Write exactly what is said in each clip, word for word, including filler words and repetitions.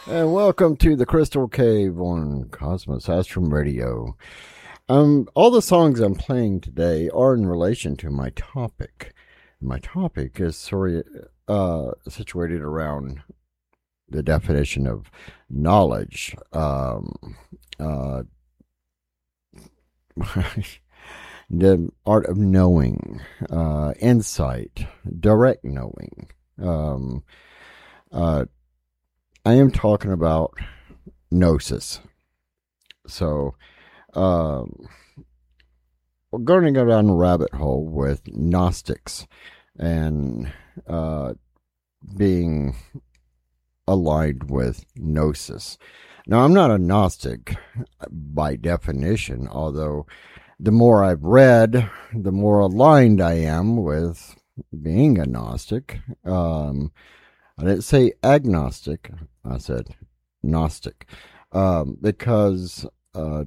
And welcome to the Crystal Cave on Cosmos Astrum Radio. Um, all the songs I'm playing today are in relation to my topic. My topic is sorry, uh, situated around the definition of knowledge. Um, uh, the art of knowing, uh, insight, direct knowing. Um, uh, I am talking about gnosis. So, um, we're going to go down the rabbit hole with Gnostics and uh, being aligned with gnosis. Now, I'm not a Gnostic by definition, although the more I've read, the more aligned I am with being a Gnostic. Um, I didn't say agnostic, I said Gnostic, um, because uh,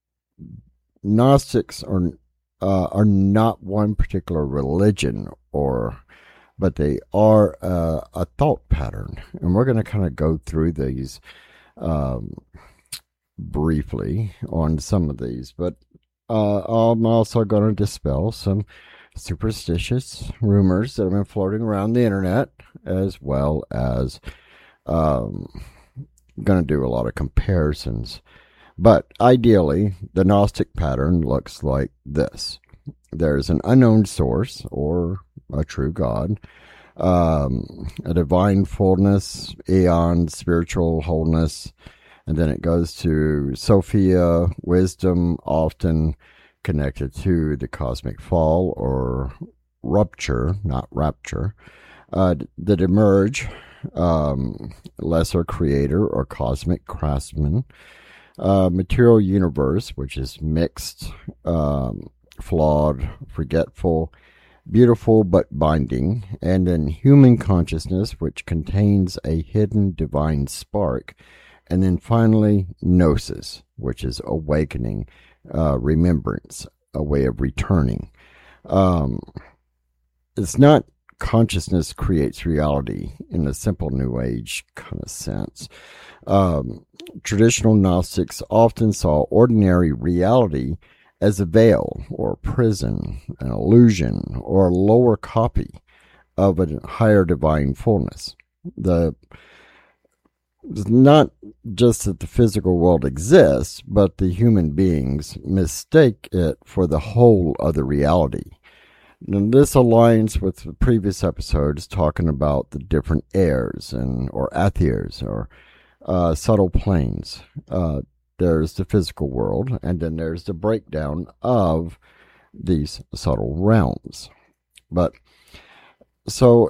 Gnostics are uh, are not one particular religion, or but they are uh, a thought pattern, and we're going to kind of go through these um, briefly on some of these, but uh, I'm also going to dispel some superstitious rumors that have been floating around the internet, as well as um, going to do a lot of comparisons. But ideally, the Gnostic pattern looks like this. There's an unknown source, or a true God, um, a divine fullness, eon, spiritual wholeness, and then it goes to Sophia, wisdom, often connected to the cosmic fall or rupture, not rapture, uh, that emerge, um, lesser creator or cosmic craftsman, uh, material universe, which is mixed, um, flawed, forgetful, beautiful but binding, and then human consciousness, which contains a hidden divine spark, and then finally gnosis, which is awakening, uh, remembrance, a way of returning. Um, it's not consciousness creates reality in a simple New Age kind of sense. Um, traditional Gnostics often saw ordinary reality as a veil or prison, an illusion, or a lower copy of a higher divine fullness. The It's not just that the physical world exists, but the human beings mistake it for the whole of the reality. And this aligns with the previous episodes talking about the different airs and or aethers or uh, subtle planes. Uh, there's the physical world, and then there's the breakdown of these subtle realms. But so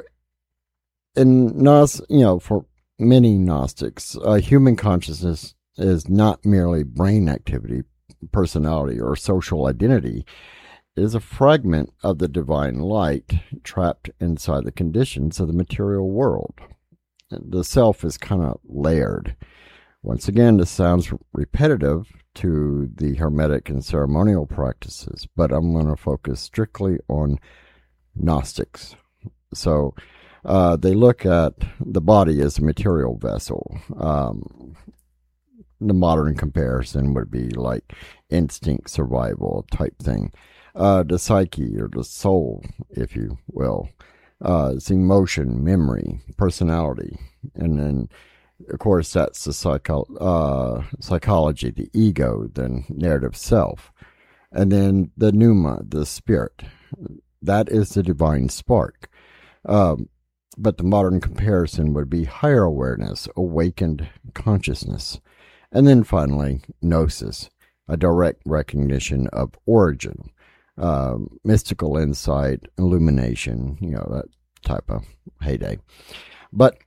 in Gnos, you know, for many Gnostics, uh, human consciousness is not merely brain activity, personality, or social identity. It is a fragment of the divine light trapped inside the conditions of the material world. The self is kind of layered. Once again, this sounds repetitive to the Hermetic and ceremonial practices, but I'm going to focus strictly on Gnostics. So, Uh, they look at the body as a material vessel. Um, the modern comparison would be like instinct survival type thing. Uh, the psyche, or the soul, if you will. Uh, it's emotion, memory, personality. And then, of course, that's the psycho- uh, psychology, the ego, the narrative self. And then the pneuma, the spirit. That is the divine spark. Um, But the modern comparison would be higher awareness, awakened consciousness. And then finally, gnosis, a direct recognition of origin, uh, mystical insight, illumination, you know, that type of heyday. But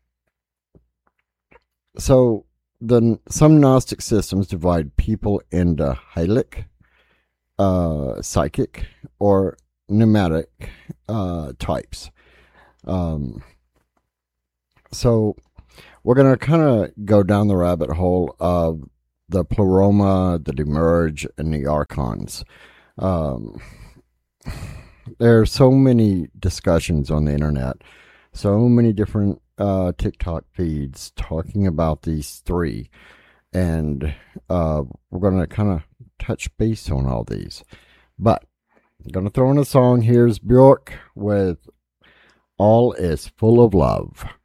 so the some Gnostic systems divide people into hylic, uh, psychic, or pneumatic uh, types. Um, So we're going to kind of go down the rabbit hole of the pleroma, the demerge, and the archons. Um, there are so many discussions on the internet, so many different uh, TikTok feeds talking about these three, and uh, we're going to kind of touch base on all these. But I'm going to throw in a song. Here's Bjork with All Is Full of Love.